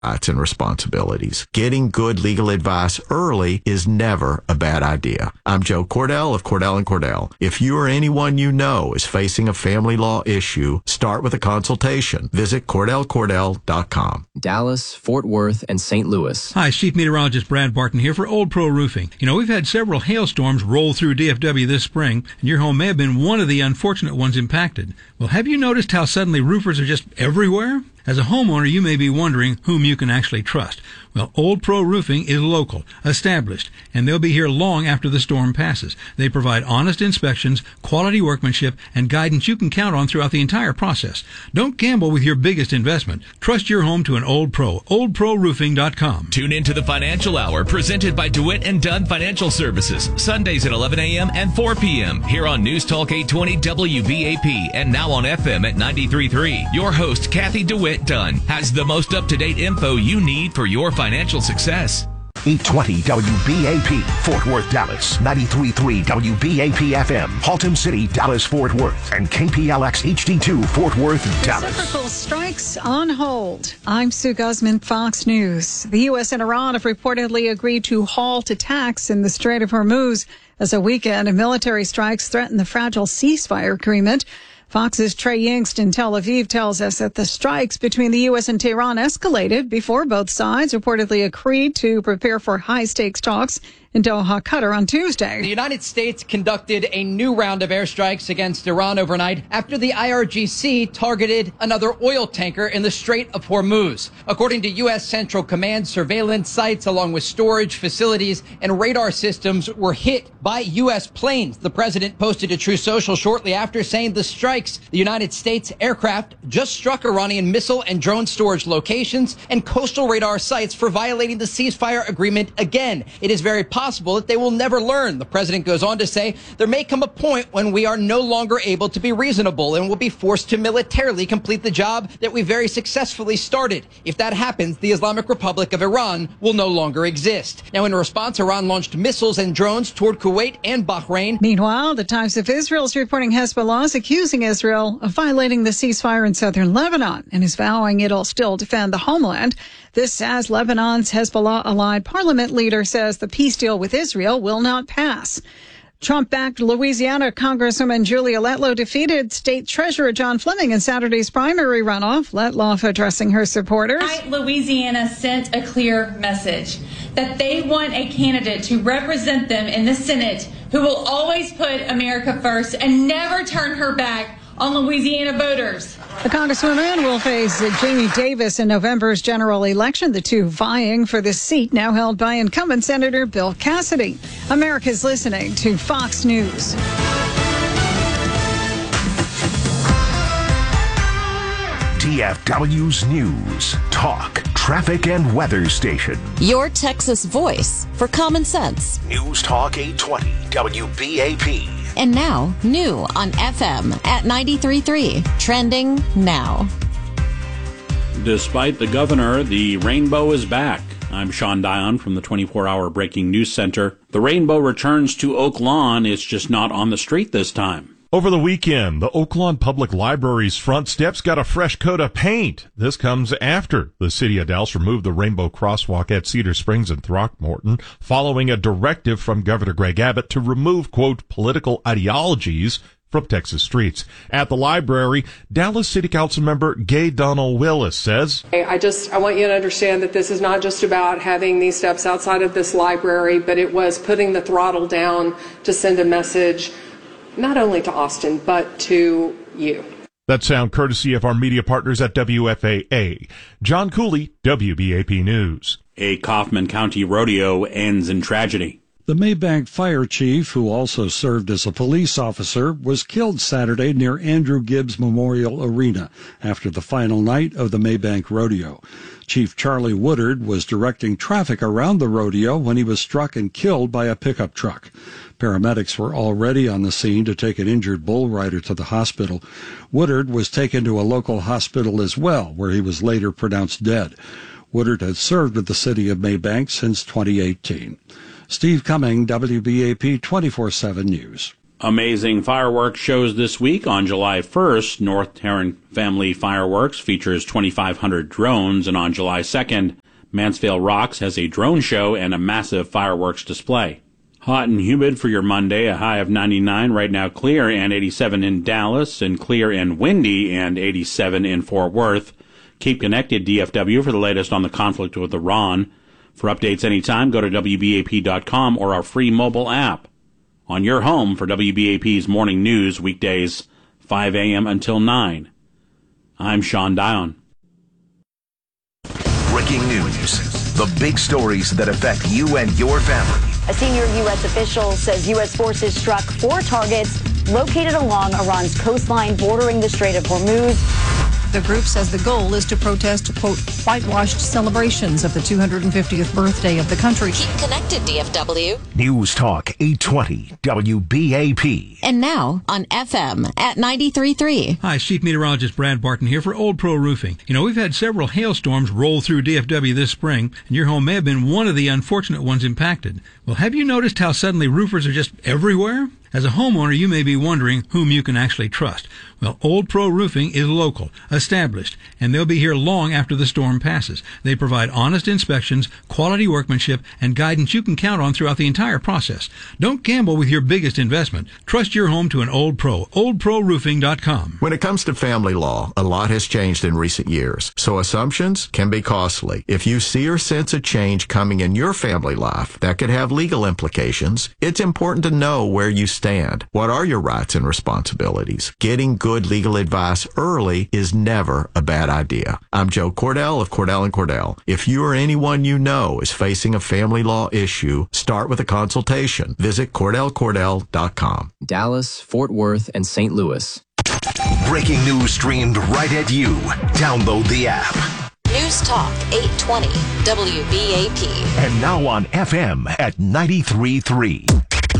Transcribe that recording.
rights and responsibilities. Getting good legal advice early is never a bad idea. I'm Joe Cordell of Cordell & Cordell. If you or anyone you know is facing a family law issue, start with a consultation. Visit CordellCordell.com. Dallas, Fort Worth, and St. Louis. Hi, Chief Meteorologist Brad Barton here for Old Pro Roofing. You know, we've had several hailstorms roll through DFW this spring, and your home may have been one of the unfortunate ones impacted. Well, have you noticed how suddenly roofers are just everywhere? As a homeowner, you may be wondering whom you can actually trust. Well, Old Pro Roofing is local, established, and they'll be here long after the storm passes. They provide honest inspections, quality workmanship, and guidance you can count on throughout the entire process. Don't gamble with your biggest investment. Trust your home to an Old Pro. OldProRoofing.com. Tune in to the Financial Hour presented by DeWitt & Dunn Financial Services, Sundays at 11 a.m. and 4 p.m. here on News Talk 820 WBAP and now on FM at 93.3. Your host, Kathy DeWitt Dunn, has the most up-to-date info you need for your financial success. 820 WBAP, Fort Worth, Dallas. 93.3 WBAP FM, Haltom City, Dallas, Fort Worth. And KPLX HD2, Fort Worth, Dallas. Reciprocal strikes on hold. I'm Sue Guzman, Fox News. The U.S. and Iran have reportedly agreed to halt attacks in the Strait of Hormuz as a weekend of military strikes threaten the fragile ceasefire agreement. Fox's Trey Yingst in Tel Aviv tells us that the strikes between the U.S. and Tehran escalated before both sides reportedly agreed to prepare for high-stakes talks in Doha, Qatar on Tuesday. The United States conducted a new round of airstrikes against Iran overnight after the IRGC targeted another oil tanker in the Strait of Hormuz. According to U.S. Central Command, surveillance sites along with storage facilities and radar systems were hit by U.S. planes. The president posted to True Social shortly after saying the strikes, the United States aircraft just struck Iranian missile and drone storage locations and coastal radar sites for violating the ceasefire agreement again. It is very possible that they will never learn. The president goes on to say, there may come a point when we are no longer able to be reasonable and will be forced to militarily complete the job that we very successfully started. If that happens, the Islamic Republic of Iran will no longer exist. Now, in response, Iran launched missiles and drones toward Kuwait and Bahrain. Meanwhile, the Times of Israel is reporting Hezbollah is accusing Israel of violating the ceasefire in southern Lebanon and is vowing it'll still defend the homeland. This as Lebanon's Hezbollah-allied parliament leader says the peace deal with Israel will not pass. Trump-backed Louisiana Congresswoman Julia Letlow defeated State Treasurer John Fleming in Saturday's primary runoff. Letlow addressing her supporters. Louisiana sent a clear message that they want a candidate to represent them in the Senate who will always put America first and never turn her back on Louisiana voters. The Congresswoman will face Jamie Davis in November's general election, the two vying for the seat now held by incumbent Senator Bill Cassidy. America's listening to Fox News. DFW's News, Talk, Traffic and Weather Station. Your Texas voice for common sense. News Talk 820 WBAP. And now, new on FM at 93.3. Trending now. Despite the governor, the rainbow is back. I'm Sean Dion from the 24-hour Breaking News Center. The rainbow returns to Oak Lawn. It's just not on the street this time. Over the weekend, the Oak Lawn Public Library's front steps got a fresh coat of paint. This comes after the city of Dallas removed the rainbow crosswalk at Cedar Springs and Throckmorton, following a directive from Governor Greg Abbott to remove, quote, political ideologies from Texas streets. At the library, Dallas City Council member Gay Donnell Willis says, I want you to understand that this is not just about having these steps outside of this library, but it was putting the throttle down to send a message not only to Austin, but to you. That sound courtesy of our media partners at WFAA. John Cooley, WBAP News. A Kaufman County rodeo ends in tragedy. The Maybank fire chief, who also served as a police officer, was killed Saturday near Andrew Gibbs Memorial Arena after the final night of the Maybank rodeo. Chief Charlie Woodard was directing traffic around the rodeo when he was struck and killed by a pickup truck. Paramedics were already on the scene to take an injured bull rider to the hospital. Woodard was taken to a local hospital as well, where he was later pronounced dead. Woodard had served with the city of Maybank since 2018. Steve Cumming, WBAP 24/7 News. Amazing fireworks shows this week. On July 1st, North Tarrant Family Fireworks features 2,500 drones, and on July 2nd, Mansfield Rocks has a drone show and a massive fireworks display. Hot and humid for your Monday, a high of 99, right now clear and 87 in Dallas, and clear and windy and 87 in Fort Worth. Keep connected, DFW, for the latest on the conflict with Iran. For updates anytime, go to WBAP.com or our free mobile app. On your home for WBAP's morning news, weekdays 5 a.m. until 9. I'm Sean Dion. Breaking news. The big stories that affect you and your family. A senior U.S. official says U.S. forces struck 4 targets located along Iran's coastline bordering the Strait of Hormuz. The group says the goal is to protest, quote, whitewashed celebrations of the 250th birthday of the country. Keep connected, DFW. News Talk 820 WBAP. And now on FM at 93.3. Hi, Chief Meteorologist Brad Barton here for Old Pro Roofing. You know, we've had several hailstorms roll through DFW this spring, and your home may have been one of the unfortunate ones impacted. Well, have you noticed how suddenly roofers are just everywhere? As a homeowner, you may be wondering whom you can actually trust. Well, Old Pro Roofing is local, established, and they'll be here long after the storm passes. They provide honest inspections, quality workmanship, and guidance you can count on throughout the entire process. Don't gamble with your biggest investment. Trust your home to an Old Pro. OldProRoofing.com. When it comes to family law, a lot has changed in recent years, so assumptions can be costly. If you see or sense a change coming in your family life that could have legal implications, it's important to know where you stand. What are your rights and responsibilities? Getting good legal advice early is never a bad idea. I'm Joe Cordell of Cordell & Cordell. If you or anyone you know is facing a family law issue, start with a consultation. Visit CordellCordell.com. Dallas, Fort Worth, and St. Louis. Breaking news streamed right at you. Download the app. News Talk 820 WBAP. And now on FM at 93.3.